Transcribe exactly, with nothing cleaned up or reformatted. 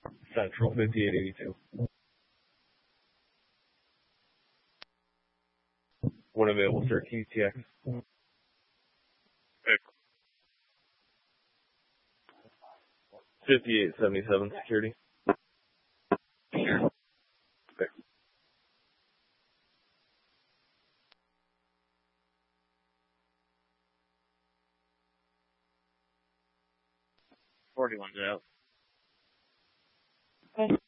Central, fifty-eight eighty-two. One available, sir. Q T X. fifty-eight seventy-seven, security. Okay. forty-one's out. Okay.